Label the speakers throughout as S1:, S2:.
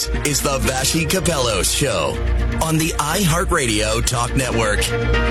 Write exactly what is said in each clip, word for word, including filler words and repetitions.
S1: Is the Vassy Kapelos Show on the iHeartRadio Talk Network.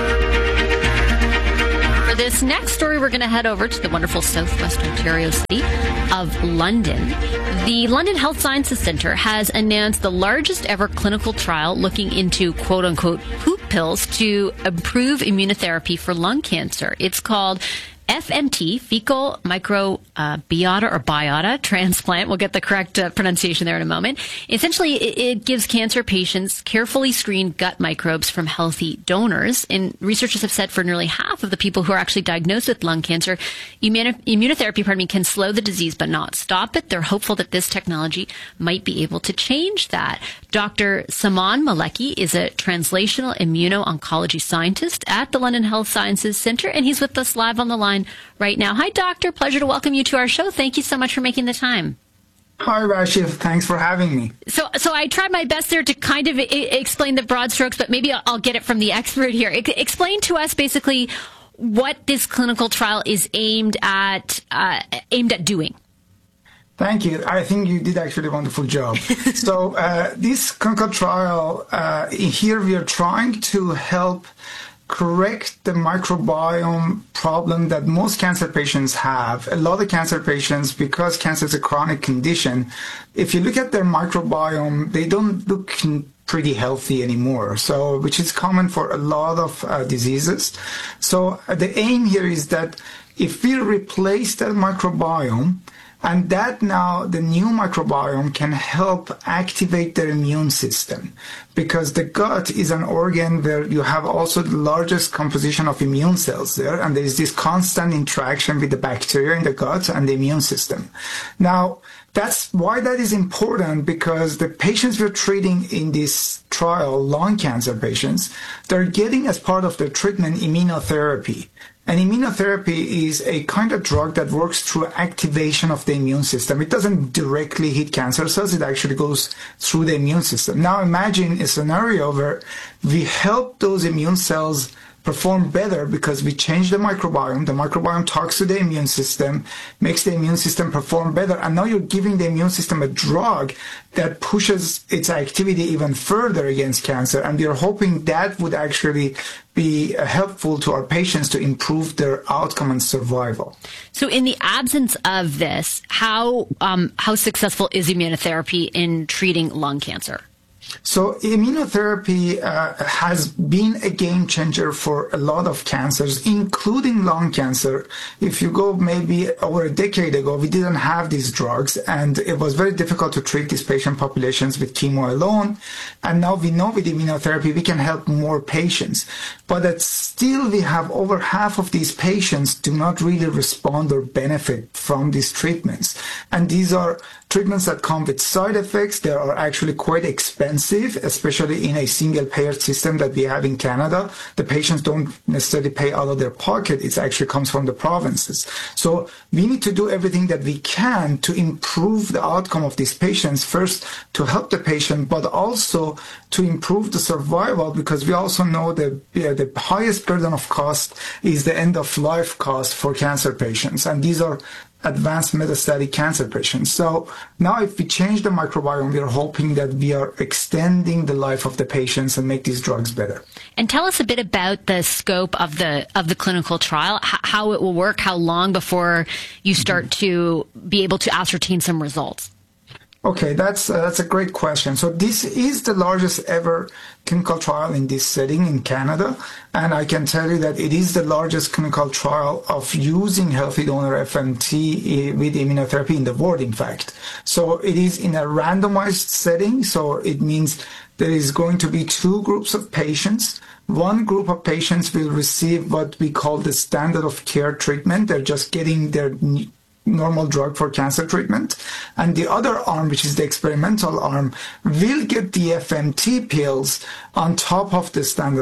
S2: For this next story, we're going to head over to the wonderful southwest Ontario city of London. The London Health Sciences Centre has announced the largest ever clinical trial looking into quote-unquote poop pills to improve immunotherapy for lung cancer. It's called F M T, fecal microbiota uh, or biota transplant. We'll get the correct uh, pronunciation there in a moment. Essentially, it, it gives cancer patients carefully screened gut microbes from healthy donors. And researchers have said for nearly half of the people who are actually diagnosed with lung cancer, immuni- immunotherapy, pardon me, can slow the disease but not stop it. They're hopeful that this technology might be able to change that. Doctor Saman Maleki is a translational immuno-oncology scientist at the London Health Sciences Centre, and he's with us live on the line right now. Hi, Doctor. Pleasure to welcome you to our show. Thank you so much for making the time.
S3: Hi, Rashif. Thanks for having me.
S2: So, so I tried my best there to kind of I- explain the broad strokes, but maybe I'll, I'll get it from the expert here. I- explain to us basically what this clinical trial is aimed at, uh, aimed at doing.
S3: Thank you. I think you did actually a wonderful job. so, uh, this clinical trial, uh, here we are trying to help correct the microbiome problem that most cancer patients have. A lot of cancer patients, because cancer is a chronic condition, if you look at their microbiome, they don't look pretty healthy anymore, so which is common for a lot of uh, diseases. So uh, the aim here is that if we replace that microbiome, and that now the new microbiome can help activate their immune system, because the gut is an organ where you have also the largest composition of immune cells there, and there is this constant interaction with the bacteria in the gut and the immune system. Now, that's why that is important, because the patients we're treating in this trial, lung cancer patients, they're getting as part of their treatment immunotherapy. And immunotherapy is a kind of drug that works through activation of the immune system. It doesn't directly hit cancer cells. It actually goes through the immune system. Now imagine a scenario where we help those immune cells perform better because we change the microbiome. The microbiome talks to the immune system, makes the immune system perform better. And now you're giving the immune system a drug that pushes its activity even further against cancer. And we are hoping that would actually be helpful to our patients to improve their outcome and survival.
S2: So in the absence of this, how um, how successful is immunotherapy in treating lung cancer?
S3: So immunotherapy uh, has been a game changer for a lot of cancers, including lung cancer. If you go maybe over a decade ago, we didn't have these drugs, and it was very difficult to treat these patient populations with chemo alone. And now we know with immunotherapy, we can help more patients. But that still, we have over half of these patients do not really respond or benefit from these treatments. And these are treatments that come with side effects. They are actually quite expensive, especially in a single payer system that we have in Canada. The patients don't necessarily pay out of their pocket. It actually comes from the provinces. So we need to do everything that we can to improve the outcome of these patients, first to help the patient, but also to improve the survival, because we also know that uh, the highest burden of cost is the end of life cost for cancer patients. And these are advanced metastatic cancer patients. So now if we change the microbiome, we are hoping that we are extending the life of the patients and make these drugs better.
S2: And tell us a bit about the scope of the of the clinical trial, h- how it will work, how long before you start mm-hmm. to be able to ascertain some results.
S3: Okay, that's uh, that's a great question. So this is the largest ever clinical trial in this setting in Canada, and I can tell you that it is the largest clinical trial of using healthy donor F M T with immunotherapy in the world, in fact. So it is in a randomized setting, so it means there is going to be two groups of patients. One group of patients will receive what we call the standard of care treatment. They're just getting their normal drug for cancer treatment. And the other arm, which is the experimental arm, will get the F M T pills on top of the standard of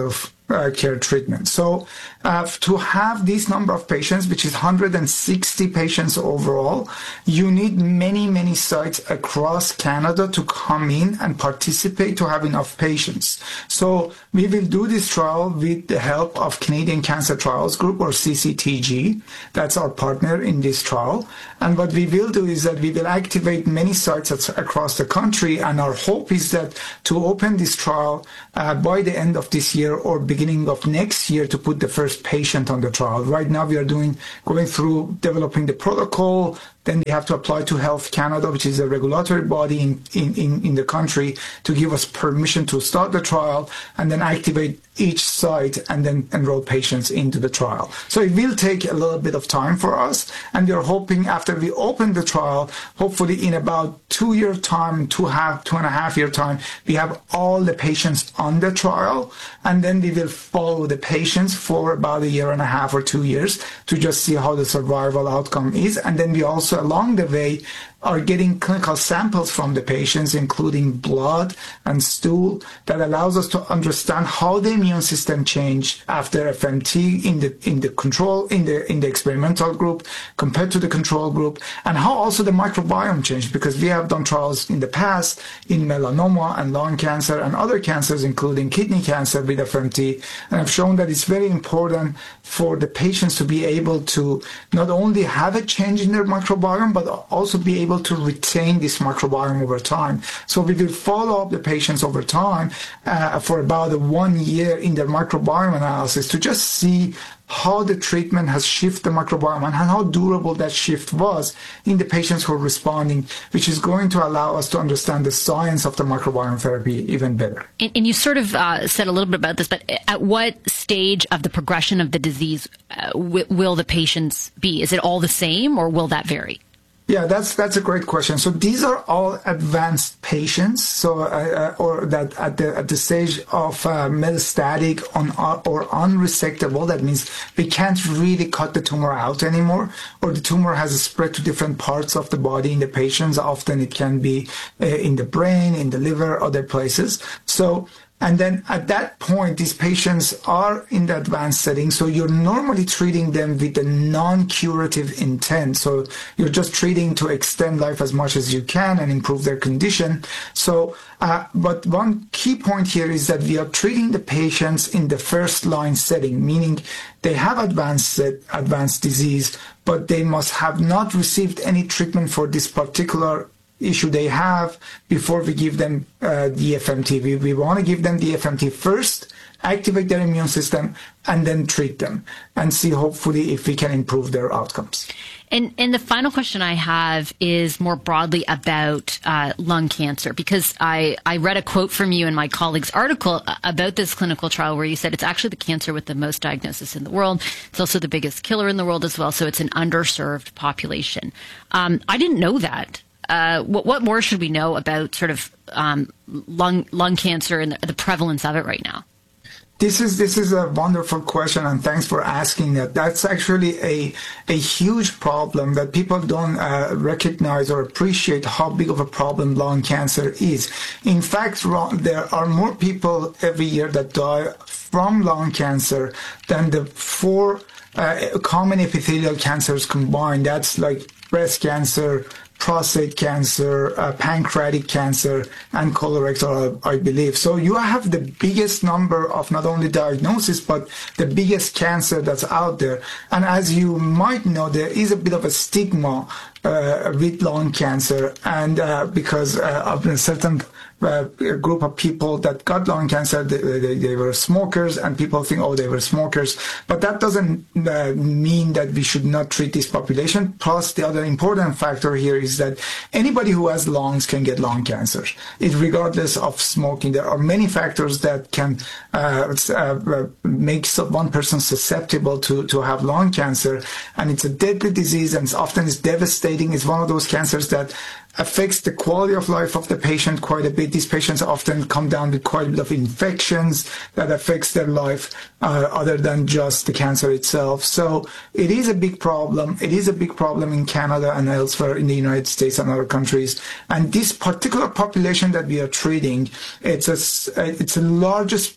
S3: uh, care treatment. So uh, to have this number of patients, which is one hundred sixty patients overall, you need many, many sites across Canada to come in and participate to have enough patients. So we will do this trial with the help of Canadian Cancer Trials Group, or C C T G. That's our partner in this trial. And what we will do is that we will activate many sites across the country, and our hope is that to open this trial uh, by the end of this year or beginning of next year to put the first patient on the trial. Right now we are doing going through developing the protocol. Then we have to apply to Health Canada, which is a regulatory body in, in, in, in the country, to give us permission to start the trial, and then activate each site and then enroll patients into the trial. So it will take a little bit of time for us, and we are hoping after we open the trial, hopefully in about two year time, two half, two and a half year time, we have all the patients on the trial, and then we will follow the patients for about a year and a half or two years to just see how the survival outcome is. And then we also along the way are getting clinical samples from the patients, including blood and stool, that allows us to understand how the immune system changed after F M T in the in the control in the in the experimental group compared to the control group, and how also the microbiome changed, because we have done trials in the past in melanoma and lung cancer and other cancers, including kidney cancer with F M T, and have shown that it's very important for the patients to be able to not only have a change in their microbiome, but also be able to retain this microbiome over time. So we will follow up the patients over time uh, for about one year in their microbiome analysis to just see how the treatment has shifted the microbiome and how durable that shift was in the patients who are responding, which is going to allow us to understand the science of the microbiome therapy even better.
S2: And, and you sort of uh, said a little bit about this, but at what stage of the progression of the disease uh, w- will the patients be? Is it all the same, or will that vary?
S3: Yeah, that's that's a great question. So these are all advanced patients, so uh, or that at the at the stage of uh, metastatic on or unresectable. That means we can't really cut the tumor out anymore, or the tumor has spread to different parts of the body in the patients. Often it can be uh, in the brain, in the liver, other places. So. And then at that point, these patients are in the advanced setting. So you're normally treating them with a non-curative intent. So you're just treating to extend life as much as you can and improve their condition. So, uh, but one key point here is that we are treating the patients in the first line setting, meaning they have advanced, advanced disease, but they must have not received any treatment for this particular issue they have before we give them uh, the F M T. We, we want to give them the F M T first, activate their immune system, and then treat them and see hopefully if we can improve their outcomes.
S2: And, and the final question I have is more broadly about uh, lung cancer, because I, I read a quote from you in my colleague's article about this clinical trial where you said it's actually the cancer with the most diagnosis in the world. It's also the biggest killer in the world as well, so it's an underserved population. Um, I didn't know that. Uh, what, what more should we know about sort of um, lung lung cancer and the, the prevalence of it right now?
S3: This is this is a wonderful question, and thanks for asking that. That's actually a a huge problem that people don't uh, recognize or appreciate how big of a problem lung cancer is. In fact, there are more people every year that die from lung cancer than the four uh, common epithelial cancers combined. That's like breast cancer, prostate cancer, uh, pancreatic cancer, and colorectal, I believe. So you have the biggest number of not only diagnosis, but the biggest cancer that's out there. And as you might know, there is a bit of a stigma uh, with lung cancer, and uh, because uh, of a certain uh, group of people that got lung cancer, they, they, they were smokers, and people think, oh, they were smokers. But that doesn't uh, mean that we should not treat this population. Plus, the other important factor here is that anybody who has lungs can get lung cancer, it, regardless of smoking. There are many factors that can uh, uh, make one person susceptible to, to have lung cancer, and it's a deadly disease, and often it's devastating. It's one of those cancers that affects the quality of life of the patient quite a bit. These patients often come down with quite a bit of infections that affects their life uh, other than just the cancer itself. So it is a big problem. It is a big problem in Canada and elsewhere in the United States and other countries. And this particular population that we are treating, it's a, it's the largest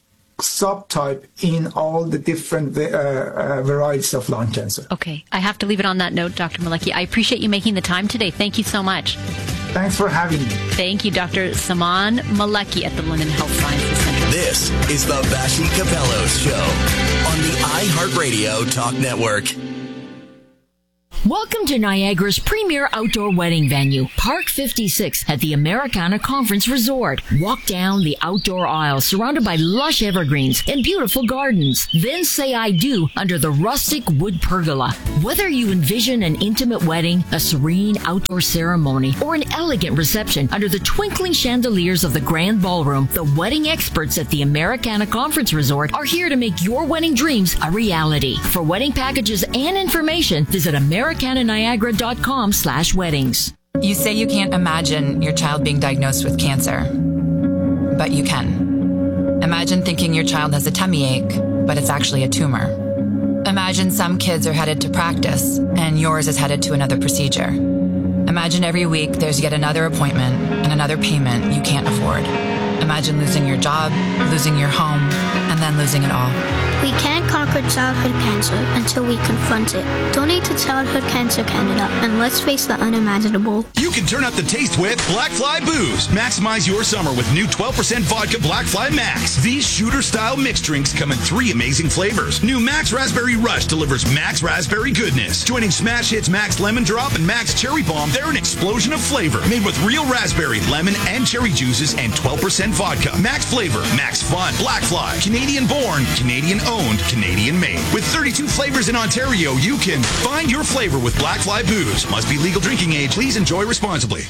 S3: subtype in all the different uh, uh, varieties of lung cancer.
S2: Okay. I have to leave it on that note, Doctor Maleki. I appreciate you making the time today. Thank you so much.
S3: Thanks for having me.
S2: Thank you, Doctor Saman Maleki at the London Health Sciences Center.
S1: This is the Vassy Kapelos Show on the iHeartRadio Talk Network.
S4: Welcome to Niagara's premier outdoor wedding venue, Park fifty-six at the Americana Conference Resort. Walk down the outdoor aisle surrounded by lush evergreens and beautiful gardens. Then say I do under the rustic wood pergola. Whether you envision an intimate wedding, a serene outdoor ceremony, or an elegant reception under the twinkling chandeliers of the grand ballroom, the wedding experts at the Americana Conference Resort are here to make your wedding dreams a reality. For wedding packages and information, visit Americana Niagara dot com slash weddings.
S5: You say you can't imagine your child being diagnosed with cancer, but you can. Imagine thinking your child has a tummy ache, but it's actually a tumor. Imagine some kids are headed to practice and yours is headed to another procedure. Imagine every week there's yet another appointment and another payment you can't afford. Imagine losing your job, losing your home, and then losing it all.
S6: We can't conquer childhood cancer until we confront it. Donate to Childhood Cancer Canada and let's face the unimaginable.
S7: You can turn up the taste with Black Fly Booze. Maximize your summer with new twelve percent vodka Black Fly Max. These shooter-style mixed drinks come in three amazing flavors. New Max Raspberry Rush delivers Max Raspberry goodness. Joining Smash Hits Max Lemon Drop and Max Cherry Bomb, they're an explosion of flavor. Made with real raspberry, lemon, and cherry juices and twelve percent vodka. Max flavor, Max fun. Black Fly. Canadian born, Canadian owned, Canadian made. With thirty-two flavors in Ontario, you can find your flavor with Black Fly Booze. Must be legal drinking age. Please enjoy responsibly.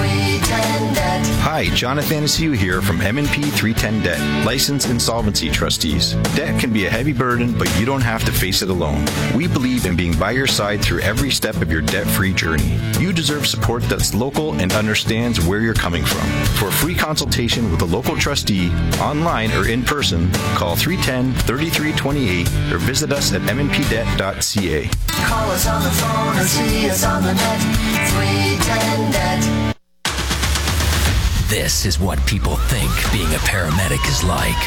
S8: Hi, Jonathan Anaciu here from M and P three ten Debt, licensed insolvency trustees. Debt can be a heavy burden, but you don't have to face it alone. We believe in being by your side through every step of your debt-free journey. You deserve support that's local and understands where you're coming from. For a free consultation with a local trustee, online or in person, call three one zero, three three two eight or visit us at m n p debt dot c a.
S9: Call us on the phone or see us on the net. three ten debt.
S10: This is what people think being a paramedic is like.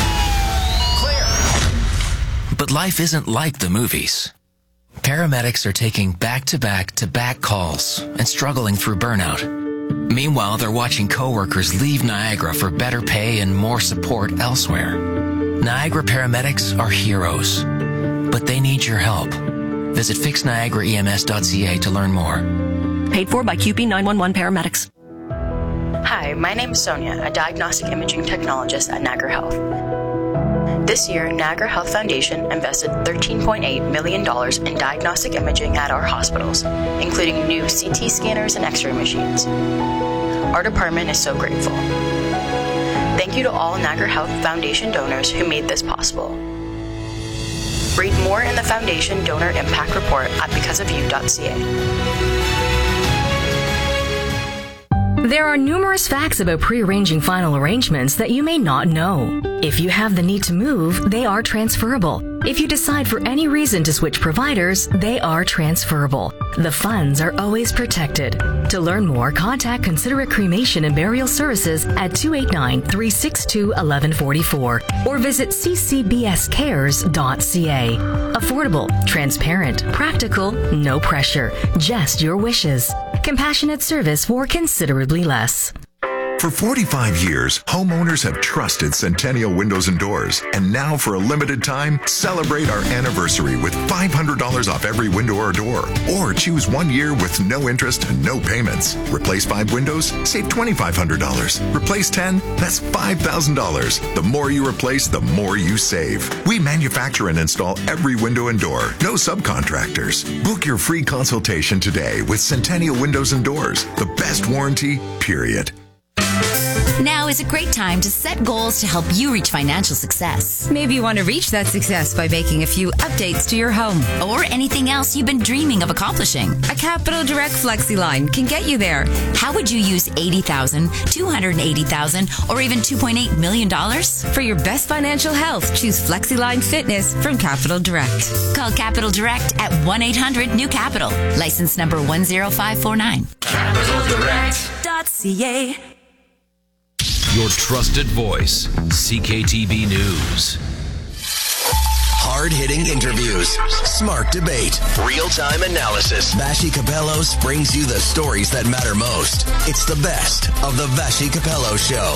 S10: Clear. But life isn't like the movies. Paramedics are taking back-to-back-to-back calls and struggling through burnout. Meanwhile, they're watching coworkers leave Niagara for better pay and more support elsewhere. Niagara paramedics are heroes, but they need your help. Visit fix niagara e m s dot c a to learn more.
S11: Paid for by Q P nine one one Paramedics.
S12: Hi, my name is Sonia, a diagnostic imaging technologist at Niagara Health. This year, Niagara Health Foundation invested thirteen point eight million dollars in diagnostic imaging at our hospitals, including new C T scanners and X-ray machines. Our department is so grateful. Thank you to all Niagara Health Foundation donors who made this possible. Read more in the Foundation Donor Impact Report at because of you dot c a.
S4: There are numerous facts about pre-arranging final arrangements that you may not know. If you have the need to move, they are transferable. If you decide for any reason to switch providers, they are transferable. The funds are always protected. To learn more, contact Considerate Cremation and Burial Services at two eight nine, three six two, one one four four or visit c c b s cares dot c a. Affordable, transparent, practical, no pressure, just your wishes. Compassionate service for considerably less.
S13: For forty-five years, homeowners have trusted Centennial Windows and Doors. And now for a limited time, celebrate our anniversary with five hundred dollars off every window or door. Or choose one year with no interest and no payments. Replace five windows, save two thousand five hundred dollars. Replace ten, that's five thousand dollars. The more you replace, the more you save. We manufacture and install every window and door. No subcontractors. Book your free consultation today with Centennial Windows and Doors. The best warranty, period.
S14: Now is a great time to set goals to help you reach financial success.
S15: Maybe you want to reach that success by making a few updates to your home.
S14: Or anything else you've been dreaming of accomplishing.
S15: A Capital Direct FlexiLine can get you there.
S14: How would you use eighty thousand dollars, two hundred eighty thousand dollars, or even two point eight million dollars?
S15: For your best financial health, choose FlexiLine Fitness from Capital Direct.
S14: Call Capital Direct at one eight hundred new capital. License number one zero five four nine.
S9: Capital Direct
S14: .ca.
S16: Your trusted voice, C K T V News.
S1: Hard-hitting interviews, smart debate, real-time analysis. Vassy Kapelos brings you the stories that matter most. It's the best of the Vassy Kapelos Show.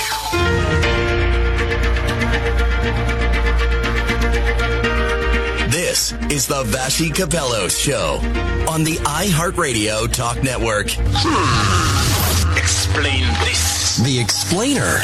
S1: This is the Vassy Kapelos Show on the iHeartRadio Talk Network. Hmm. Explain this. The Explainer.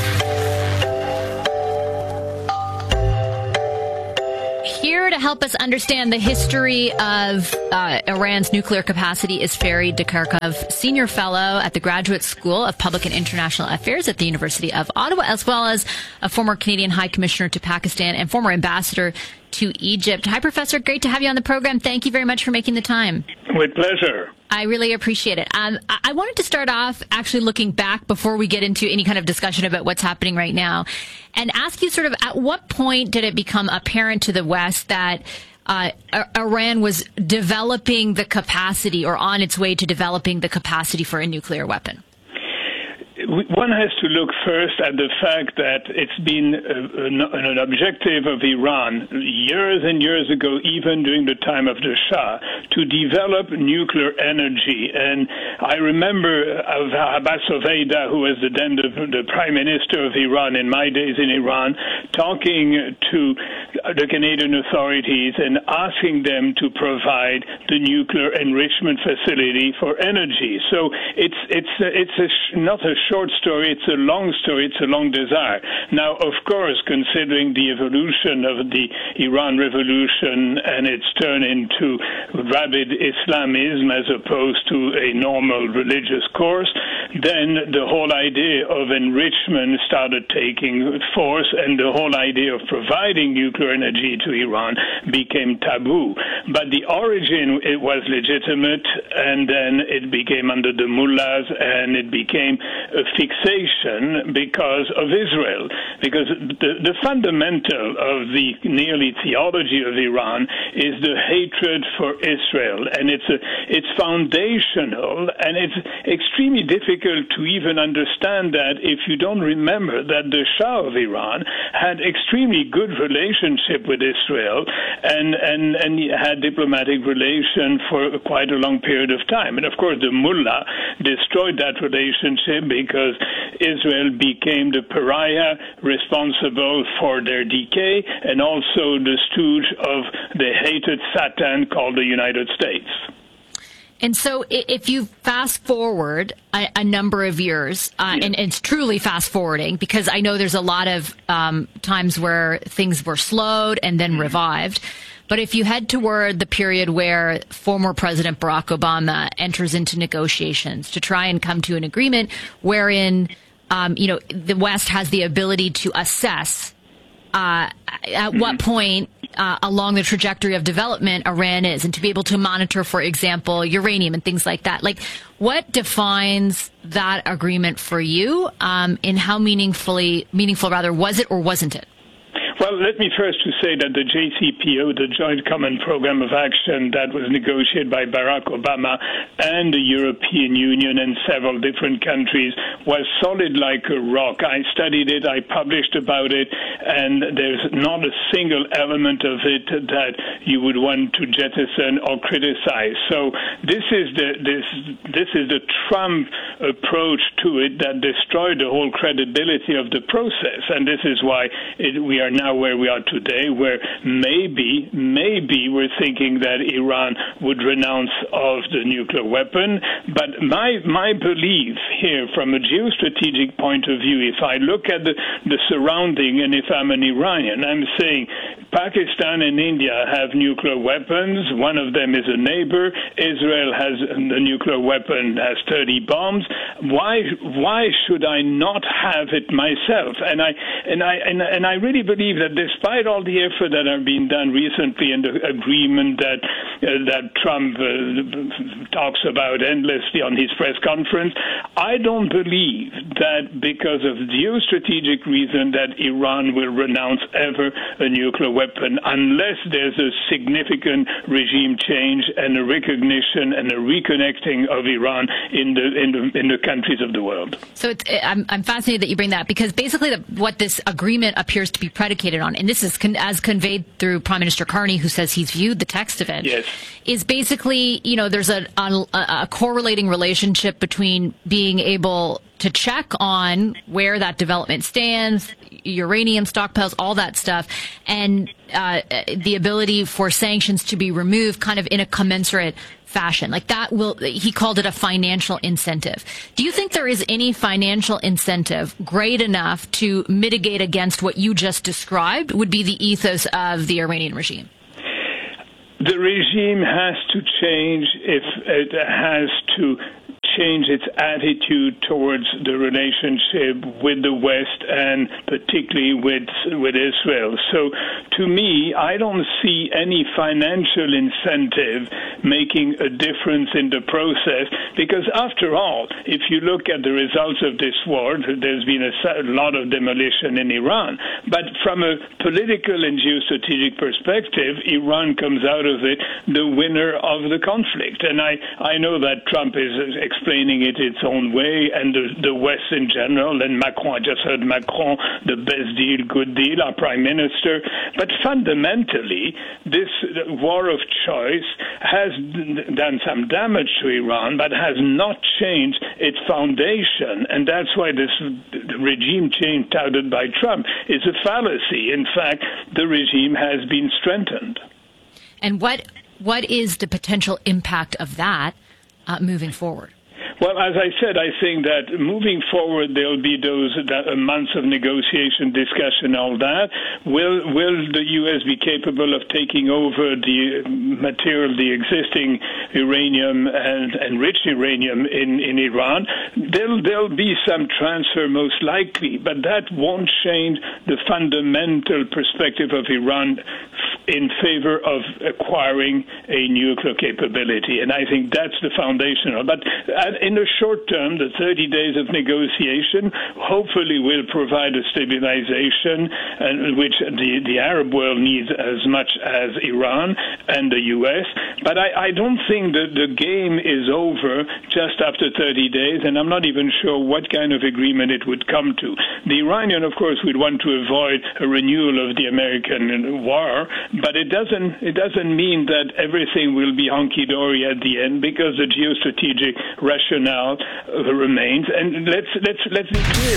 S2: Here to help us understand the history of uh, Iran's nuclear capacity is Fareed Dekarkov, Senior Fellow at the Graduate School of Public and International Affairs at the University of Ottawa, as well as a former Canadian High Commissioner to Pakistan and former ambassador to Egypt. Hi, Professor. Great to have you on the program. Thank you very much for making the time.
S17: With pleasure.
S2: I really appreciate it. Um, I wanted to start off actually looking back before we get into any kind of discussion about what's happening right now and ask you sort of at what point did it become apparent to the West that uh, Iran was developing the capacity or on its way to developing the capacity for a nuclear weapon?
S17: One has to look first at the fact that it's been a, an, an objective of Iran years and years ago, even during the time of the Shah, to develop nuclear energy. And I remember of Abbas Oveida, who was the then the, the prime minister of Iran in my days in Iran, talking to the Canadian authorities and asking them to provide the nuclear enrichment facility for energy. So it's it's it's a sh- not a short story, it's a long story, it's a long desire. Now, of course, considering the evolution of the Iran Revolution and its turn into rabid Islamism as opposed to a normal religious course, then the whole idea of enrichment started taking force, and the whole idea of providing nuclear energy to Iran became taboo. But the origin, it was legitimate, and then it became under the mullahs, and it became a fixation because of Israel. Because the, the fundamental of the nearly theology of Iran is the hatred for Israel, and it's a, it's foundational, and it's extremely difficult to even understand that if you don't remember that the Shah of Iran had extremely good relationship with Israel and, and, and had diplomatic relation for quite a long period of time. And of course, the mullah destroyed that relationship because Israel became the pariah responsible for their decay and also the stooge of the hated Satan called the United States.
S2: And so if you fast forward a, a number of years, uh, yeah. and, and it's truly fast forwarding, because I know there's a lot of um, times where things were slowed and then mm-hmm. revived. But if you head toward the period where former President Barack Obama enters into negotiations to try and come to an agreement wherein, um, you know, the West has the ability to assess uh, at mm-hmm. what point uh, along the trajectory of development Iran is, and to be able to monitor, for example, uranium and things like that. Like, what defines that agreement for you, um, and how meaningfully meaningful, rather, was it or wasn't it?
S17: Well, let me first to say that the J C P O, the Joint Common Program of Action that was negotiated by Barack Obama and the European Union and several different countries, was solid like a rock. I studied it, I published about it, and there's not a single element of it that you would want to jettison or criticize. So this is the this this is the Trump approach to it that destroyed the whole credibility of the process, and this is why it, we are now where we are today, where maybe, maybe we're thinking that Iran would renounce of the nuclear weapon. But my my belief here, from a geostrategic point of view, if I look at the, the surrounding, and if I'm an Iranian, I'm saying Pakistan and India have nuclear weapons. One of them is a neighbor. Israel has the nuclear weapon, has thirty bombs. Why why should I not have it myself? And I and I and, and I really believe believe that despite all the effort that have been done recently and the agreement that uh, that Trump uh, talks about endlessly on his press conference, I don't believe that because of geostrategic reason that Iran will renounce ever a nuclear weapon unless there's a significant regime change and a recognition and a reconnecting of Iran in the in the in the countries of the world.
S2: So it's, I'm I'm fascinated that you bring that, because basically the, what this agreement appears to be predicated on, and this is con- as conveyed through Prime Minister Carney, who says he's viewed the text of it,
S17: yes.
S2: is basically, you know, there's a, a, a correlating relationship between being able to check on where that development stands, uranium stockpiles, all that stuff, and uh, the ability for sanctions to be removed kind of in a commensurate fashion. Like that will, he called it a financial incentive. Do you think there is any financial incentive great enough to mitigate against what you just described would be the ethos of the Iranian regime?
S17: The regime has to change if it has to change its attitude towards the relationship with the West and particularly with with Israel. So to me, I don't see any financial incentive making a difference in the process, because after all, if you look at the results of this war, there's been a, a lot of demolition in Iran. But from a political and geostrategic perspective, Iran comes out of it the winner of the conflict. And I, I know that Trump is explaining it its own way, and the, the West in general, and Macron, I just heard Macron, the best deal, good deal, our prime minister. But fundamentally, this war of choice has done some damage to Iran, but has not changed its foundation. And that's why this regime change touted by Trump is a fallacy. In fact, the regime has been strengthened.
S2: And what what is the potential impact of that uh, moving forward?
S17: Well, as I said, I think that moving forward, there'll be those that, uh, months of negotiation, discussion, all that. Will will the U S be capable of taking over the material, the existing uranium and enriched uranium in, in Iran? There'll, there'll be some transfer, most likely, but that won't change the fundamental perspective of Iran in favor of acquiring a nuclear capability. And I think that's the foundational. But in the short term, the thirty days of negotiation hopefully will provide a stabilization, and which the, the Arab world needs as much as Iran and the U S. But I, I don't think that the game is over just after thirty days, and I'm not even sure what kind of agreement it would come to. The Iranian, of course, would want to avoid a renewal of the American war, but it doesn't it doesn't mean that everything will be hunky-dory at the end, because the geostrategic rationale uh, remains. And let's let's let's be clear.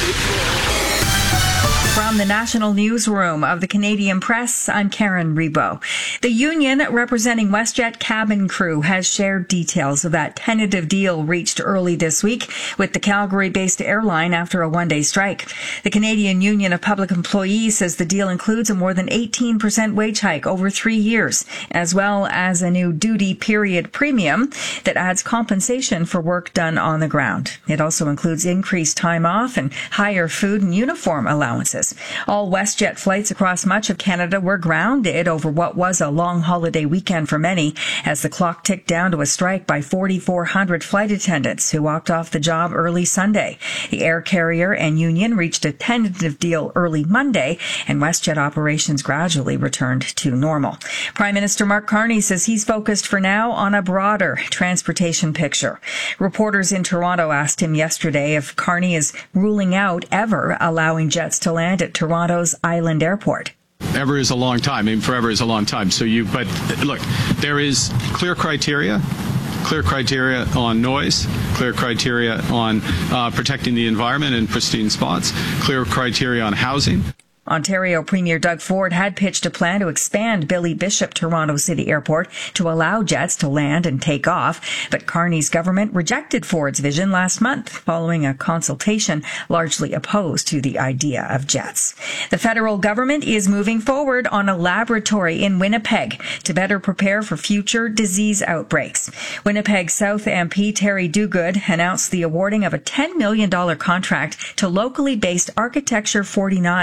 S18: From the National Newsroom of the Canadian Press, I'm Karen Rebo. The union representing WestJet cabin crew has shared details of that tentative deal reached early this week with the Calgary-based airline after a one-day strike. The Canadian Union of Public Employees says the deal includes a more than eighteen percent wage hike over three years, as well as a new duty period premium that adds compensation for work done on the ground. It also includes increased time off and higher food and uniform allowances. All WestJet flights across much of Canada were grounded over what was a long holiday weekend for many, as the clock ticked down to a strike by forty-four hundred flight attendants who walked off the job early Sunday. The air carrier and union reached a tentative deal early Monday, and WestJet operations gradually returned to normal. Prime Minister Mark Carney says he's focused for now on a broader transportation picture. Reporters in Toronto asked him yesterday if Carney is ruling out ever allowing jets to land at Toronto's Island Airport.
S19: Ever is a long time. I mean, forever is a long time. So you, but look, there is clear criteria, clear criteria on noise, clear criteria on uh, protecting the environment in pristine spots, clear criteria on housing.
S18: Ontario Premier Doug Ford had pitched a plan to expand Billy Bishop Toronto City Airport to allow jets to land and take off, but Carney's government rejected Ford's vision last month following a consultation largely opposed to the idea of jets. The federal government is moving forward on a laboratory in Winnipeg to better prepare for future disease outbreaks. Winnipeg South M P Terry Duguid announced the awarding of a ten million dollars contract to locally based Architecture forty-nine for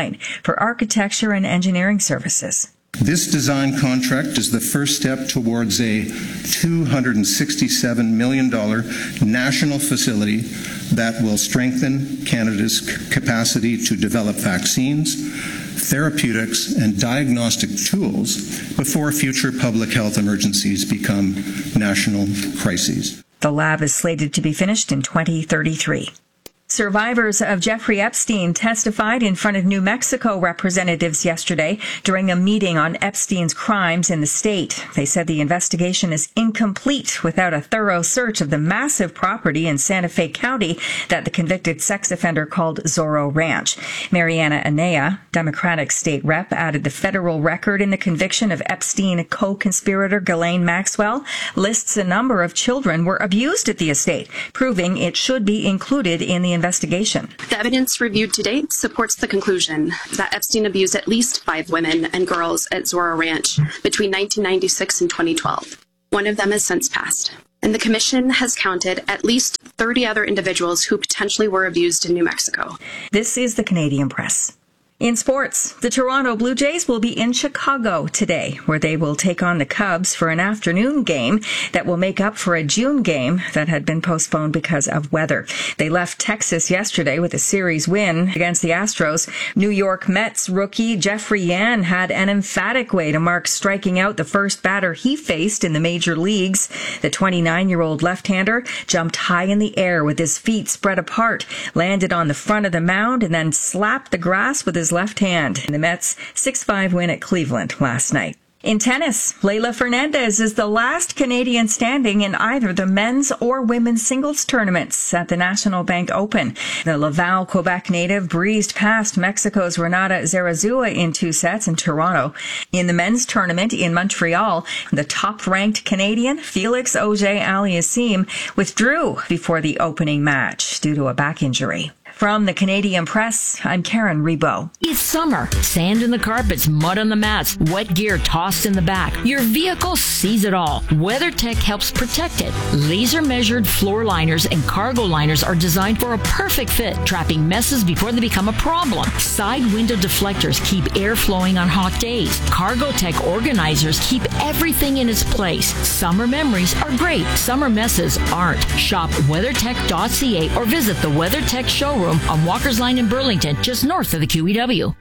S18: for architecture and engineering services.
S20: This design contract is the first step towards a two hundred sixty-seven million dollars national facility that will strengthen Canada's capacity to develop vaccines, therapeutics, and diagnostic tools before future public health emergencies become national crises.
S18: The lab is slated to be finished in twenty thirty-three. Survivors of Jeffrey Epstein testified in front of New Mexico representatives yesterday during a meeting on Epstein's crimes in the state. They said the investigation is incomplete without a thorough search of the massive property in Santa Fe County that the convicted sex offender called Zorro Ranch. Mariana Anea, Democratic state rep, added the federal record in the conviction of Epstein co-conspirator Ghislaine Maxwell lists a number of children were abused at the estate, proving it should be included in the investigation.
S21: The evidence reviewed to date supports the conclusion that Epstein abused at least five women and girls at Zorro Ranch between nineteen ninety-six and twenty twelve. One of them has since passed. And the commission has counted at least thirty other individuals who potentially were abused in New Mexico.
S18: This is the Canadian Press. In sports, the Toronto Blue Jays will be in Chicago today, where they will take on the Cubs for an afternoon game that will make up for a June game that had been postponed because of weather. They left Texas yesterday with a series win against the Astros. New York Mets rookie Jeffrey Yan had an emphatic way to mark striking out the first batter he faced in the major leagues. The twenty-nine-year-old left-hander jumped high in the air with his feet spread apart, landed on the front of the mound, and then slapped the grass with his left hand in the Mets' six five win at Cleveland last night. In tennis, Leylah Fernandez is the last Canadian standing in either the men's or women's singles tournaments at the National Bank Open. The Laval, Quebec native breezed past Mexico's Renata Zarazua in two sets in Toronto. In the men's tournament in Montreal, the top-ranked Canadian Felix Auger-Aliassime withdrew before the opening match due to a back injury. From the Canadian Press, I'm Karen Rebo.
S4: It's summer. Sand in the carpets, mud on the mats, wet gear tossed in the back. Your vehicle sees it all. WeatherTech helps protect it. Laser-measured floor liners and cargo liners are designed for a perfect fit, trapping messes before they become a problem. Side window deflectors keep air flowing on hot days. CargoTech organizers keep everything in its place. Summer memories are great. Summer messes aren't. Shop weathertech dot c a or visit the WeatherTech showroom on Walker's Line in Burlington, just north of the Q E W.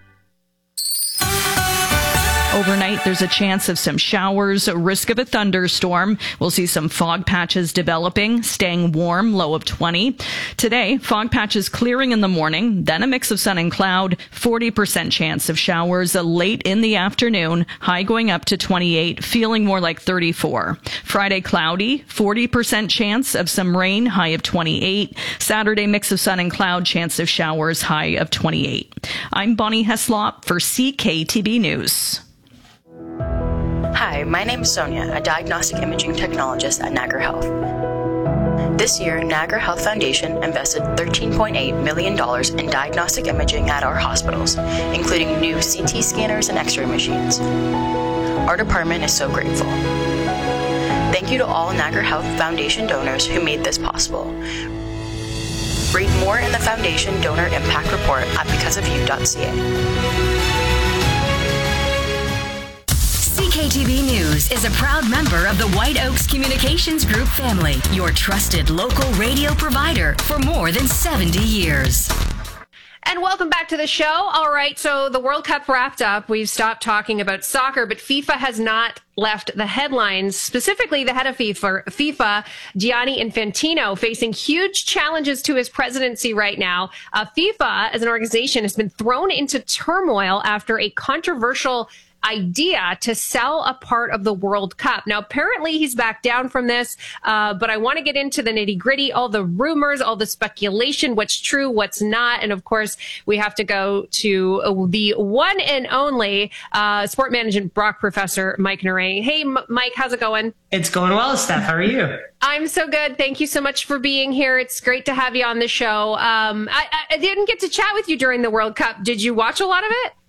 S22: Overnight, there's a chance of some showers, a risk of a thunderstorm. We'll see some fog patches developing, staying warm, low of twenty. Today, fog patches clearing in the morning, then a mix of sun and cloud, forty percent chance of showers late in the afternoon, high going up to twenty-eight, feeling more like thirty-four. Friday, cloudy, forty percent chance of some rain, high of twenty-eight. Saturday, mix of sun and cloud, chance of showers, high of twenty-eight. I'm Bonnie Heslop for C K T B News.
S12: Hi, my name is Sonia, a diagnostic imaging technologist at Niagara Health. This year, Niagara Health Foundation invested thirteen point eight million dollars in diagnostic imaging at our hospitals, including new C T scanners and X-ray machines. Our department is so grateful. Thank you to all Niagara Health Foundation donors who made this possible. Read more in the Foundation Donor Impact Report at because of you dot c a.
S14: C K T B News is a proud member of the White Oaks Communications Group family, your trusted local radio provider for more than seventy years.
S23: And welcome back to the show. All right, so the World Cup wrapped up. We've stopped talking about soccer, but FIFA has not left the headlines. Specifically, the head of FIFA, FIFA Gianni Infantino, facing huge challenges to his presidency right now. Uh, FIFA, as an organization, has been thrown into turmoil after a controversial idea to sell a part of the World Cup. Now, apparently he's backed down from this, uh, but I want to get into the nitty gritty, all the rumors, all the speculation, what's true, what's not. And of course, we have to go to the one and only uh, sport management Brock professor, Mike Narang. Hey, M- Mike, how's it going?
S24: It's going well, Steph. How are you?
S23: I'm so good. Thank you so much for being here. It's great to have you on the show. Um, I, I didn't get to chat with you during the World Cup. Did you watch a lot of it?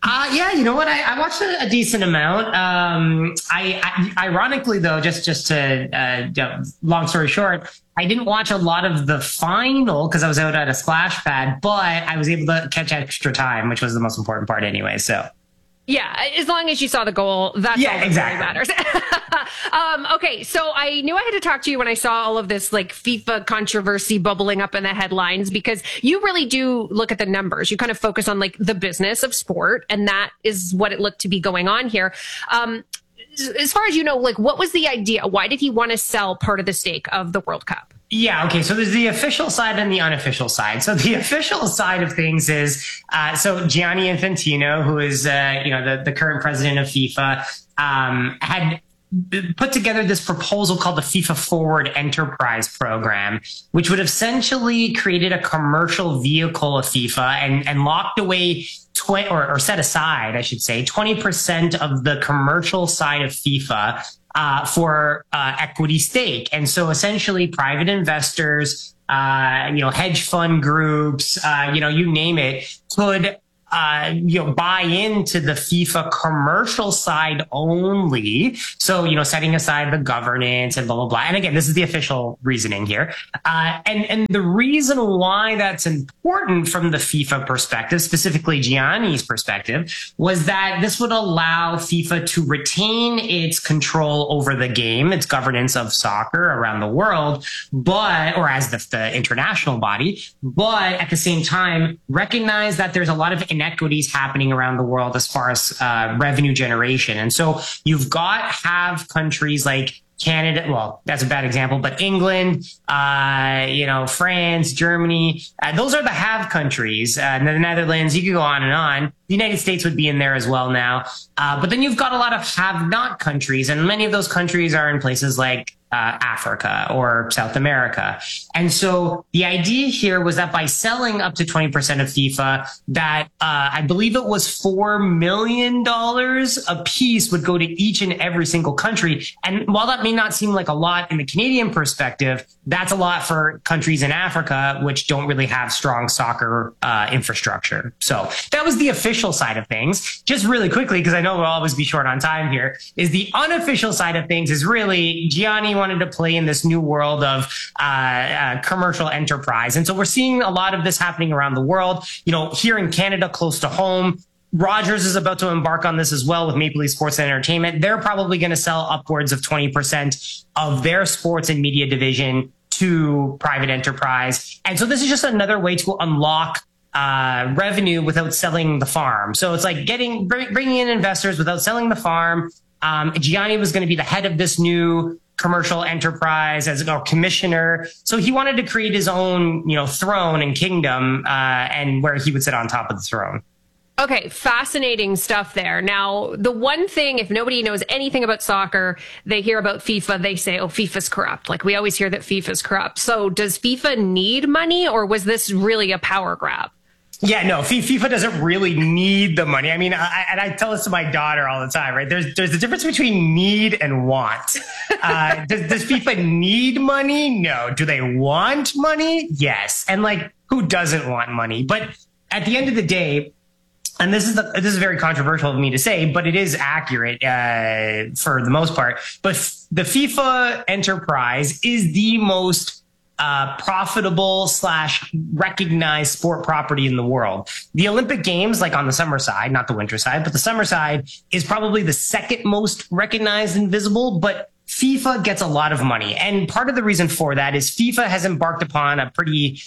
S24: Uh, yeah, you know what? I, I watched a, a decent amount. Um, I, I ironically though, just just to uh, you know, long story short, I didn't watch a lot of the final because I was out at a splash pad, but I was able to catch extra time, which was the most important part anyway. So.
S23: Yeah, as long as you saw the goal, that's
S24: yeah,
S23: all that
S24: exactly.
S23: really matters. um, okay, so I knew I had to talk to you when I saw all of this like FIFA controversy bubbling up in the headlines, because you really do look at the numbers. You kind of focus on like the business of sport, and that is what it looked to be going on here. Um, as far as you know, like what was the idea? Why did he want to sell part of the stake of the World Cup?
S24: Yeah, okay, so there's the official side and the unofficial side. So the official side of things is, uh, so Gianni Infantino, who is, uh, you know, the, the current president of FIFA, um, had put together this proposal called the FIFA Forward Enterprise Program, which would have essentially created a commercial vehicle of FIFA and, and locked away twenty or, or set aside, I should say, twenty percent of the commercial side of FIFA uh, for uh, equity stake. And so essentially private investors, uh, you know, hedge fund groups, uh, you know, you name it, could Uh, you know, buy into the FIFA commercial side only. So, you know, setting aside the governance and blah, blah, blah. And again, this is the official reasoning here. Uh, and, and the reason why that's important from the FIFA perspective, specifically Gianni's perspective, was that this would allow FIFA to retain its control over the game, its governance of soccer around the world, but, or as the, the international body, but at the same time, recognize that there's a lot of inequities happening around the world as far as uh, revenue generation. And so you've got have countries like Canada, well, that's a bad example, but England, uh, you know, France, Germany, uh, those are the have countries. Uh, the Netherlands, you could go on and on. The United States would be in there as well now. Uh, but then you've got a lot of have not countries, and many of those countries are in places like Uh, Africa or South America. And so the idea here was that by selling up to twenty percent of FIFA, that uh, I believe it was four million dollars a piece would go to each and every single country. And while that may not seem like a lot in the Canadian perspective, that's a lot for countries in Africa, which don't really have strong soccer uh, infrastructure. So that was the official side of things. Just really quickly, because I know we'll always be short on time here, is the unofficial side of things is really Gianni wanted to play in this new world of uh, uh, commercial enterprise. And so we're seeing a lot of this happening around the world. You know, here in Canada, close to home, Rogers is about to embark on this as well with Maple Leaf Sports and Entertainment. They're probably going to sell upwards of twenty percent of their sports and media division to private enterprise. And so this is just another way to unlock uh, revenue without selling the farm. So it's like getting, bringing in investors without selling the farm. Um, Gianni was going to be the head of this new commercial enterprise as a commissioner. So he wanted to create his own, you know, throne and kingdom, uh, and where he would sit on top of the throne.
S23: Okay, fascinating stuff there. Now, the one thing, if nobody knows anything about soccer, they hear about FIFA, they say, oh, FIFA's corrupt. Like, we always hear that FIFA's corrupt. So does FIFA need money, or was this really a power grab?
S24: Yeah, no, FIFA doesn't really need the money. I mean, I, and I tell this to my daughter all the time, right? There's there's a difference between need and want. Uh, does, does FIFA need money? No. Do they want money? Yes. And like, who doesn't want money? But at the end of the day, and this is the, this is very controversial of me to say, but it is accurate uh, for the most part. But the FIFA enterprise is the most Uh, profitable slash recognized sport property in the world. The Olympic Games, like on the summer side, not the winter side, but the summer side is probably the second most recognized and visible, but FIFA gets a lot of money. And part of the reason for that is FIFA has embarked upon a pretty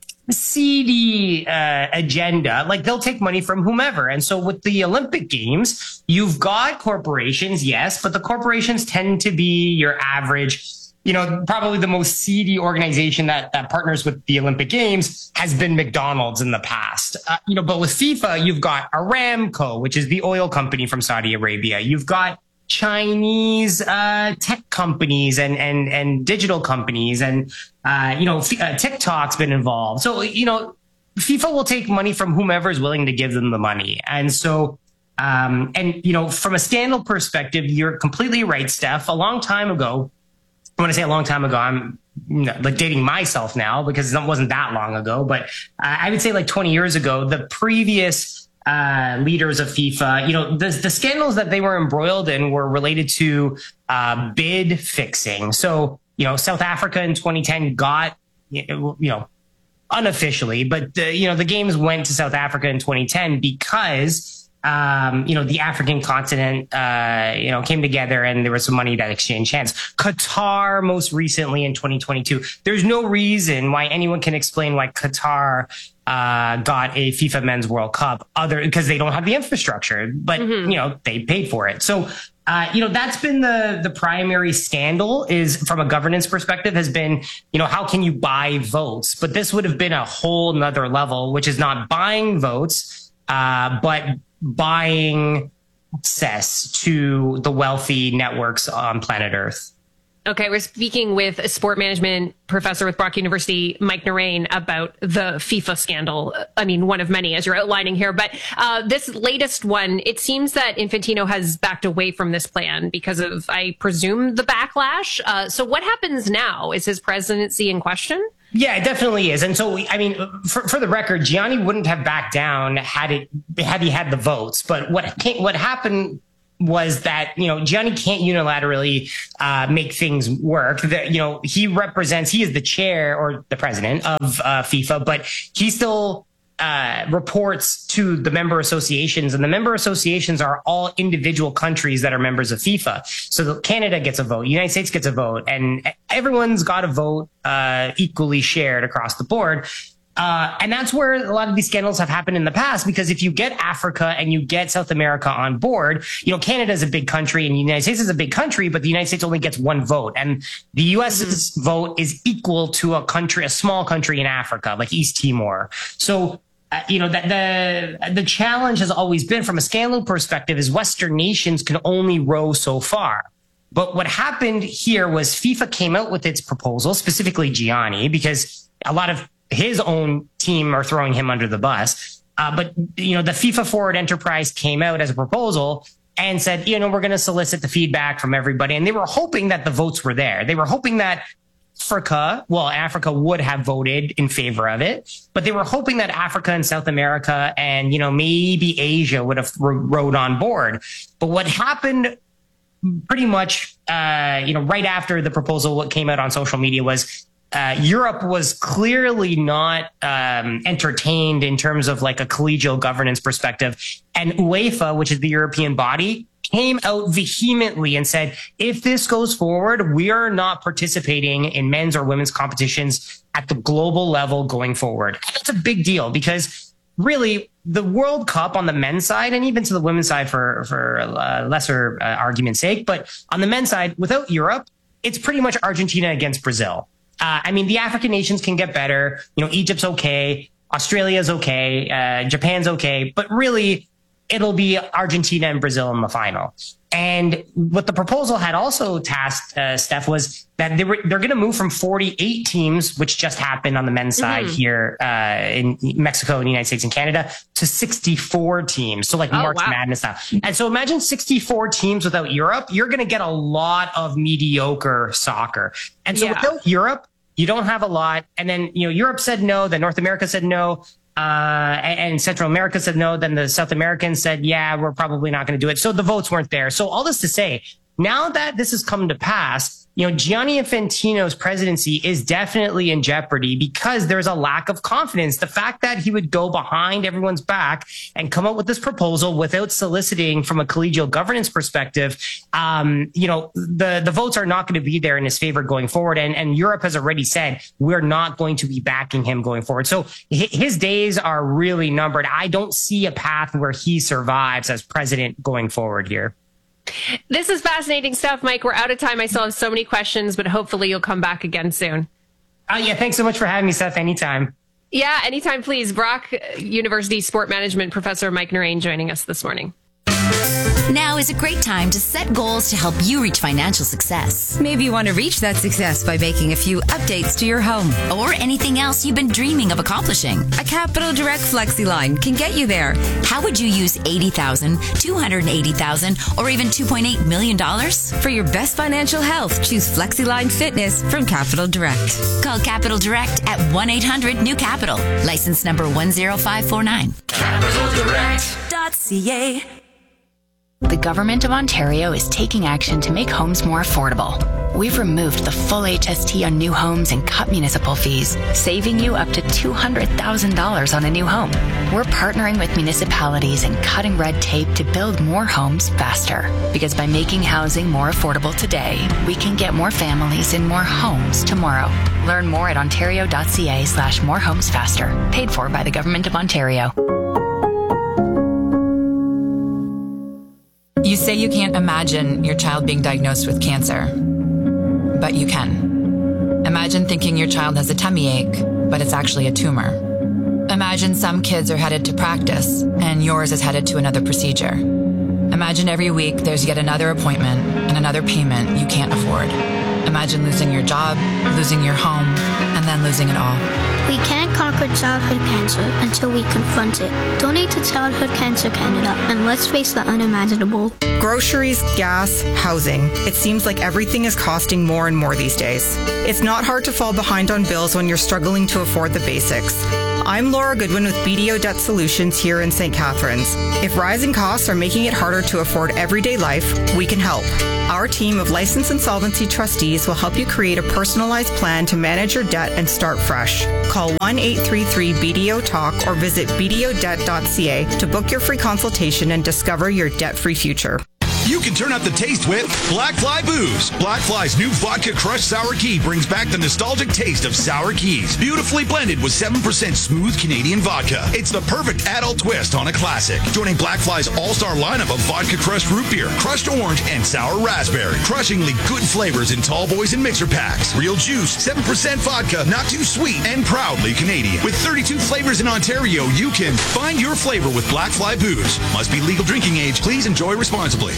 S24: seedy uh, agenda. Like, they'll take money from whomever. And so with the Olympic Games, you've got corporations, yes, but the corporations tend to be your average, you know, probably the most seedy organization that, that partners with the Olympic Games has been McDonald's in the past. Uh, you know, but with FIFA, you've got Aramco, which is the oil company from Saudi Arabia. You've got Chinese uh, tech companies and, and, and digital companies. And, uh, you know, uh, TikTok's been involved. So, you know, FIFA will take money from whomever is willing to give them the money. And so, um, and, you know, from a scandal perspective, you're completely right, Steph. A long time ago, I want to say a long time ago, I'm you know, like dating myself now because it wasn't that long ago, but uh, I would say like twenty years ago, the previous uh, leaders of FIFA. You know, the, the scandals that they were embroiled in were related to uh, bid fixing. So, you know, South Africa in twenty ten got, you know, unofficially, but, the, you know, the games went to South Africa in twenty ten because Um, you know, the African continent, uh, you know, came together and there was some money that exchanged hands. Qatar most recently in twenty twenty-two. There's no reason why anyone can explain why Qatar uh, got a FIFA Men's World Cup other because they don't have the infrastructure, but, mm-hmm. you know, they paid for it. So, uh, you know, that's been the, the primary scandal is from a governance perspective has been, you know, how can you buy votes? But this would have been a whole nother level, which is not buying votes, uh, but buying access to the wealthy networks on planet Earth.
S23: Okay, we're speaking with a sport management professor with Brock University, Mike Narain, about the FIFA scandal. I mean, one of many, as you're outlining here. But uh, this latest one, it seems that Infantino has backed away from this plan because of, I presume, the backlash. Uh, so what happens now? Is his presidency in question?
S24: Yeah, it definitely is. And so, I mean, for, for the record, Gianni wouldn't have backed down had it had he had the votes. But what came, what happened was that, you know, Gianni can't unilaterally uh, make things work. That, you know, he represents, he is the chair or the president of uh, FIFA, but he still uh, reports to the member associations, and the member associations are all individual countries that are members of FIFA. So Canada gets a vote, United States gets a vote, and everyone's got a vote uh, equally shared across the board. Uh, and that's where a lot of these scandals have happened in the past, because if you get Africa and you get South America on board, you know, Canada is a big country and the United States is a big country, but the United States only gets one vote. And the U S's mm-hmm. vote is equal to a country, a small country in Africa, like East Timor. So, uh, you know, that the, the challenge has always been from a scandal perspective is Western nations can only row so far. But what happened here was FIFA came out with its proposal, specifically Gianni, because a lot of his own team are throwing him under the bus. Uh, but, you know, the FIFA Forward Enterprise came out as a proposal and said, you know, we're going to solicit the feedback from everybody. And they were hoping that the votes were there. They were hoping that Africa, well, Africa would have voted in favor of it, but they were hoping that Africa and South America and, you know, maybe Asia would have rode on board. But what happened pretty much, uh, you know, right after the proposal, what came out on social media was Uh, Europe was clearly not um, entertained in terms of like a collegial governance perspective. And UEFA, which is the European body, came out vehemently and said, if this goes forward, we are not participating in men's or women's competitions at the global level going forward. That's a big deal because really the World Cup on the men's side and even to the women's side for, for uh, lesser uh, argument's sake, but on the men's side, without Europe, it's pretty much Argentina against Brazil. Uh, I mean, the African nations can get better. You know, Egypt's okay. Australia's okay. Uh, Japan's okay. But really, it'll be Argentina and Brazil in the final. And what the proposal had also tasked, uh, Steph, was that they were, they're going to move from forty-eight teams, which just happened on the men's mm-hmm. side here uh, in Mexico and the United States and Canada, to sixty-four teams. So like oh, March wow. Madness style. And so imagine sixty-four teams without Europe. You're going to get a lot of mediocre soccer. And so yeah. without Europe, you don't have a lot. And then, you know, Europe said no, then North America said no. Uh, and, and Central America said no. Then the South Americans said, yeah, we're probably not going to do it. So the votes weren't there. So all this to say, now that this has come to pass, you know, Gianni Infantino's presidency is definitely in jeopardy because there's a lack of confidence. The fact that he would go behind everyone's back and come up with this proposal without soliciting from a collegial governance perspective, um, you know, the, the votes are not going to be there in his favor going forward. And, and Europe has already said, we're not going to be backing him going forward. So his days are really numbered. I don't see a path where he survives as president going forward here.
S23: This is fascinating stuff, Mike. We're out of time. I still have so many questions, but hopefully you'll come back again soon.
S24: Uh, yeah, thanks so much for having me, Seth. Anytime.
S23: Yeah, anytime, please. Brock University Sport Management Professor Mike Narain joining us this morning.
S14: Now is a great time to set goals to help you reach financial success.
S15: Maybe you want to reach that success by making a few updates to your home.
S14: Or anything else you've been dreaming of accomplishing.
S15: A Capital Direct FlexiLine can get you there.
S14: How would you use eighty thousand dollars, two hundred eighty thousand dollars, or even two point eight million dollars?
S15: For your best financial health, choose FlexiLine Fitness from Capital Direct.
S14: Call Capital Direct at one eight hundred new capital. License number one zero five four nine.
S9: Capital Direct.
S3: dot c a.
S5: The Government of Ontario is taking action to make homes more affordable. We've removed the full H S T on new homes and cut municipal fees, saving you up to two hundred thousand dollars on a new home. We're partnering with municipalities and cutting red tape to build more homes faster. Because by making housing more affordable today, we can get more families in more homes tomorrow. Learn more at ontario.ca slash more homes faster. Paid for by the Government of Ontario.
S6: You say you can't imagine your child being diagnosed with cancer, but you can. Imagine thinking your child has a tummy ache, but it's actually a tumor. Imagine some kids are headed to practice and yours is headed to another procedure. Imagine every week there's yet another appointment and another payment you can't afford. Imagine losing your job, losing your home, and then losing it all.
S7: We can't conquer childhood cancer until we confront it. Donate to Childhood Cancer Canada and let's face the unimaginable.
S25: Groceries, gas, housing. It seems like everything is costing more and more these days. It's not hard to fall behind on bills when you're struggling to afford the basics. I'm Laura Goodwin with B D O Debt Solutions here in Saint Catharines. If rising costs are making it harder to afford everyday life, we can help. Our team of licensed insolvency trustees will help you create a personalized plan to manage your debt and start fresh. Call one eight three three B D O talk or visit b d o debt dot c a to book your free consultation and discover your debt-free future.
S26: You can turn up the taste with Black Fly Booze. Black Fly's new vodka crushed sour key brings back the nostalgic taste of sour keys, beautifully blended with seven percent smooth Canadian vodka. It's the perfect adult twist on a classic. Joining Black Fly's all-star lineup of vodka crushed root beer, crushed orange, and sour raspberry. Crushingly good flavors in tall boys and mixer packs. Real juice, seven percent vodka, not too sweet, and proudly Canadian. With thirty-two flavors in Ontario, you can find your flavor with Black Fly Booze. Must be legal drinking age. Please enjoy responsibly.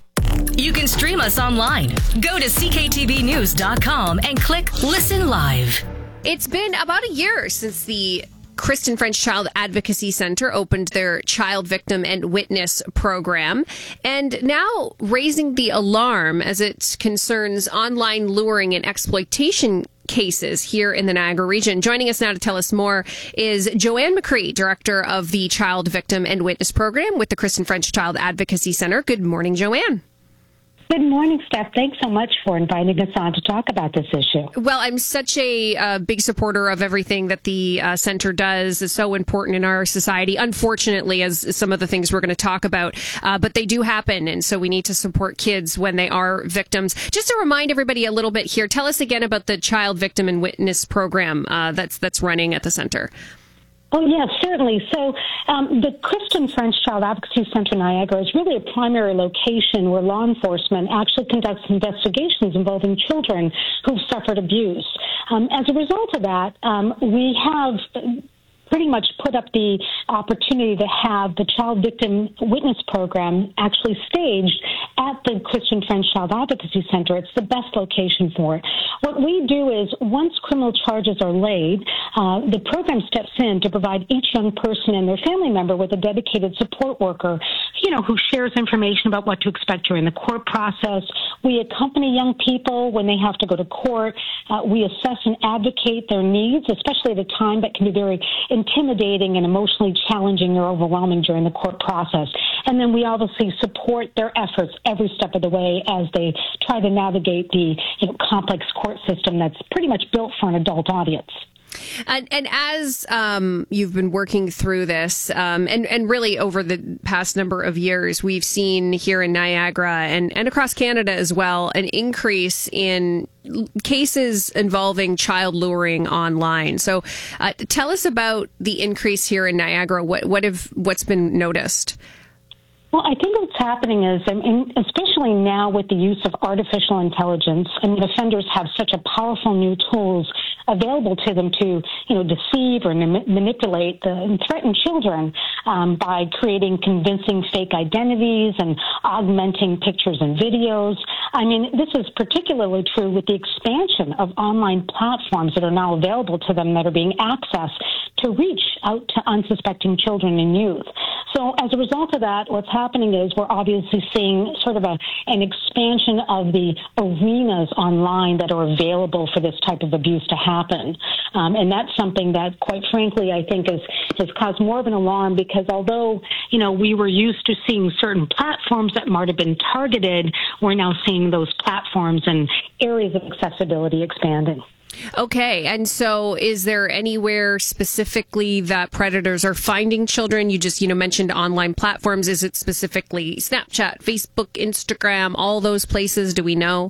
S14: You can stream us online. Go to c k t v news dot com and click Listen Live.
S23: It's been about a year since the Kristen French Child Advocacy Center opened their Child Victim and Witness program, and now raising the alarm as it concerns online luring and exploitation cases here in the Niagara region. Joining us now to tell us more is Joanne McCree, Director of the Child Victim and Witness program with the Kristen French Child Advocacy Center. Good morning, Joanne.
S27: Good morning, Steph. Thanks so much for inviting us on to talk about this issue.
S23: Well, I'm such a uh, big supporter of everything that the uh, center does. It's so important in our society, unfortunately, as some of the things we're going to talk about. Uh, but they do happen, and so we need to support kids when they are victims. Just to remind everybody a little bit here, tell us again about the Child Victim and Witness program uh, that's that's running at the center.
S27: Oh, yes, certainly. So um, the Kristen French Child Advocacy Center Niagara is really a primary location where law enforcement actually conducts investigations involving children who've suffered abuse. Um, as a result of that, um, we have pretty much put up the opportunity to have the Child Victim Witness program actually staged at the Kristen French Child Advocacy Center. It's the best location for it. What we do is, once criminal charges are laid, uh, the program steps in to provide each young person and their family member with a dedicated support worker, you know, who shares information about what to expect during the court process. We accompany young people when they have to go to court. Uh, we assess and advocate their needs, especially at a time that can be very intimidating and emotionally challenging or overwhelming during the court process. And then we obviously support their efforts every step of the way as they try to navigate the you know, complex court system that's pretty much built for an adult audience.
S23: And, and as um, you've been working through this, um, and, and really over the past number of years, we've seen here in Niagara and, and across Canada as well, an increase in cases involving child luring online. So uh, tell us about the increase here in Niagara. What, what have, what's been noticed?
S27: Well, I think what's happening is, I mean, especially now with the use of artificial intelligence, I mean, offenders have such a powerful new tools available to them to, you know, deceive or ma- manipulate the, and threaten children um, by creating convincing fake identities and augmenting pictures and videos. I mean, this is particularly true with the expansion of online platforms that are now available to them that are being accessed to reach out to unsuspecting children and youth. So as a result of that, what's happening is we're obviously seeing sort of a, an expansion of the arenas online that are available for this type of abuse to happen. Um, and that's something that, quite frankly, I think is, has caused more of an alarm, because although, you know, we were used to seeing certain platforms that might have been targeted, we're now seeing those platforms and areas of accessibility expanding.
S23: Okay. And so is there anywhere specifically that predators are finding children? You just, you know, mentioned online platforms. Is it specifically Snapchat, Facebook, Instagram, all those places? Do we know?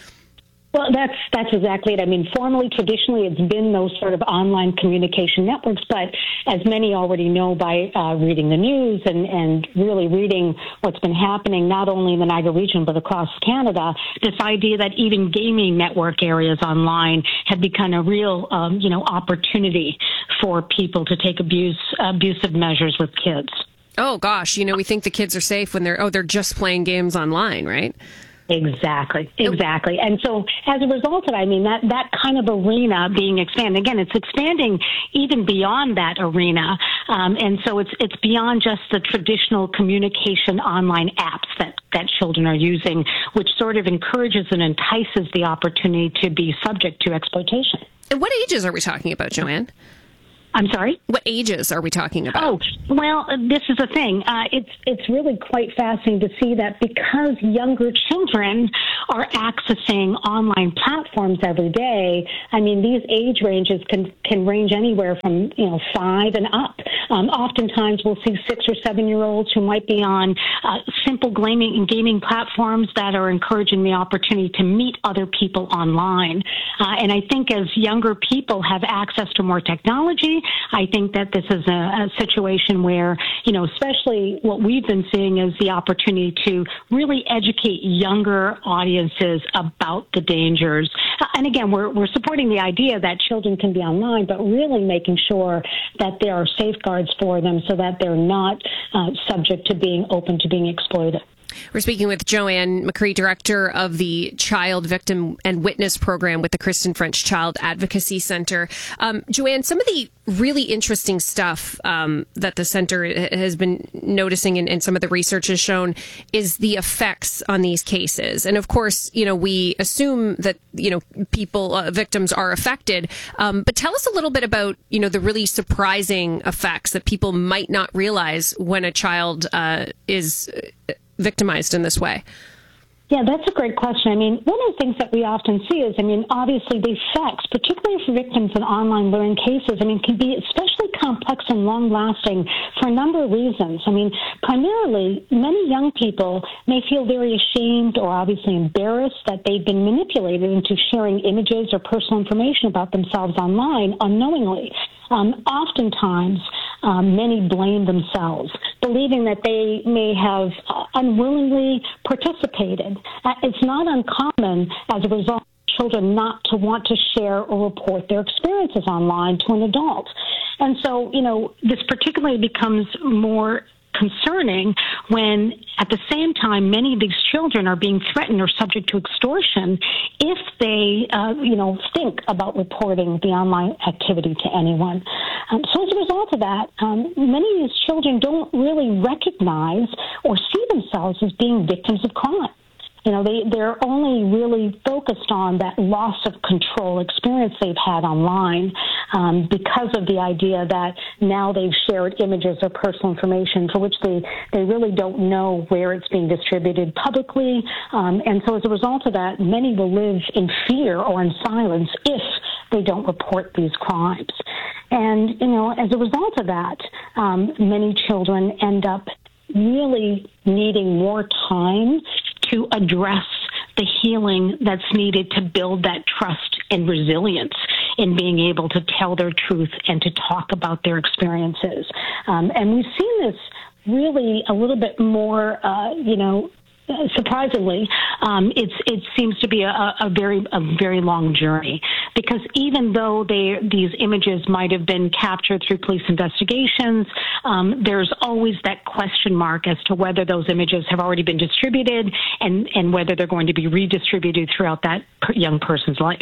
S27: Well, that's that's exactly it. I mean, formally, traditionally, it's been those sort of online communication networks. But as many already know by uh, reading the news and, and really reading what's been happening, not only in the Niagara region, but across Canada, this idea that even gaming network areas online have become a real, um, you know, opportunity for people to take abuse abusive measures with kids.
S23: Oh, gosh. You know, we think the kids are safe when they're, oh, they're just playing games online, right?
S27: Exactly, exactly. And so as a result of it, I mean, that, that kind of arena being expanded, again, it's expanding even beyond that arena. Um, and so it's it's beyond just the traditional communication online apps that, that children are using, which sort of encourages and entices the opportunity to be subject to exploitation.
S23: And what ages are we talking about, Joanne?
S27: I'm sorry?
S23: What ages are we talking about?
S27: Oh, well, this is the thing. Uh, it's it's really quite fascinating to see that because younger children are accessing online platforms every day. I mean, these age ranges can, can range anywhere from, you know, five and up. Um, oftentimes we'll see six or seven-year-olds who might be on uh, simple gaming and gaming platforms that are encouraging the opportunity to meet other people online. Uh, and I think as younger people have access to more technology, I think that this is a, a situation where, you know, especially what we've been seeing is the opportunity to really educate younger audiences about the dangers. Uh, and again, we're, we're supporting the idea that children can be online, but really making sure that there are safeguards for them so that they're not uh, subject to being open to being exploited.
S23: We're speaking with Joanne McCree, director of the Child Victim and Witness Program with the Kristen French Child Advocacy Center. Um, Joanne, some of the really interesting stuff um, that the center has been noticing and, and some of the research has shown is the effects on these cases. And of course, you know, we assume that, you know, people, uh, victims are affected. Um, but tell us a little bit about, you know, the really surprising effects that people might not realize when a child uh, is victimized in this way.
S27: Yeah, that's a great question. I mean, one of the things that we often see is, I mean, obviously the effects, particularly for victims in online learning cases, I mean, can be especially complex and long-lasting for a number of reasons. I mean, primarily, many young people may feel very ashamed or obviously embarrassed that they've been manipulated into sharing images or personal information about themselves online unknowingly. Um, oftentimes, um, many blame themselves, believing that they may have uh, unwillingly participated. Uh, it's not uncommon as a result of children not to want to share or report their experiences online to an adult. And so, you know, this particularly becomes more concerning when at the same time many of these children are being threatened or subject to extortion if they uh, you know think about reporting the online activity to anyone. Um, so as a result of that, um, many of these children don't really recognize or see themselves as being victims of crime. You know, they, they're only really focused on that loss of control experience they've had online um, because of the idea that now they've shared images or personal information for which they, they really don't know where it's being distributed publicly. Um, and so as a result of that, many will live in fear or in silence if they don't report these crimes. And, you know, as a result of that, um, many children end up really needing more time to address the healing that's needed to build that trust and resilience in being able to tell their truth and to talk about their experiences. Um, and we've seen this really a little bit more, uh, you know, surprisingly, um, it's it seems to be a, a very a very long journey, because even though they these images might have been captured through police investigations, um, there's always that question mark as to whether those images have already been distributed and and whether they're going to be redistributed throughout that per young person's life.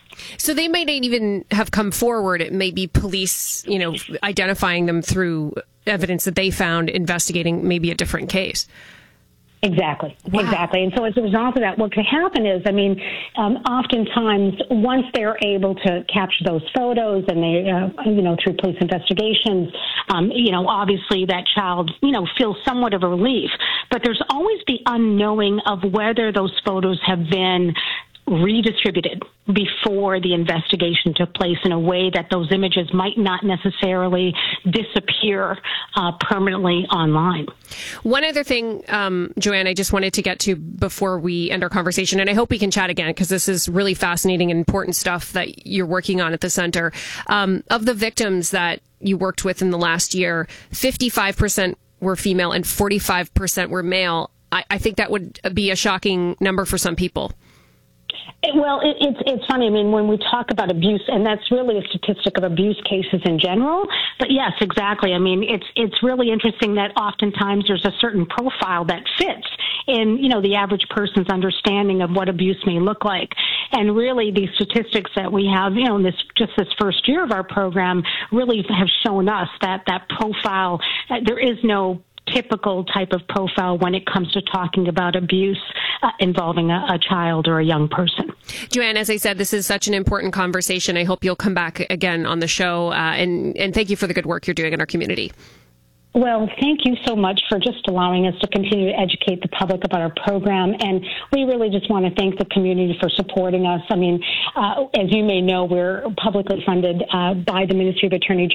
S23: So they might not even have come forward. It may be police, you know, identifying them through evidence that they found investigating maybe a different case.
S27: Exactly, wow. exactly. And so as a result of that, what can happen is, I mean, um, oftentimes once they're able to capture those photos and they, uh, you know, through police investigations, um, you know, obviously that child, you know, feels somewhat of a relief. But there's always the unknowing of whether those photos have been redistributed before the investigation took place in a way that those images might not necessarily disappear uh, permanently online.
S23: One other thing, um, Joanne, I just wanted to get to before we end our conversation, and I hope we can chat again because this is really fascinating and important stuff that you're working on at the center. Um, of the victims that you worked with in the last year, fifty-five percent were female and forty-five percent were male. I, I think that would be a shocking number for some people.
S27: Well, it, it's it's funny. I mean, when we talk about abuse, and that's really a statistic of abuse cases in general. But yes, exactly. I mean, it's it's really interesting that oftentimes there's a certain profile that fits in, you know, the average person's understanding of what abuse may look like. And really, these statistics that we have, you know, in this just this first year of our program, really have shown us that that profile, uh, there is no typical type of profile when it comes to talking about abuse uh, involving a, a child or a young person.
S23: Joanne, as I said, this is such an important conversation. I hope you'll come back again on the show, uh, and, and thank you for the good work you're doing in our community.
S27: Well, thank you so much for just allowing us to continue to educate the public about our program. And we really just want to thank the community for supporting us. I mean, uh, as you may know, we're publicly funded uh, by the Ministry of Attorney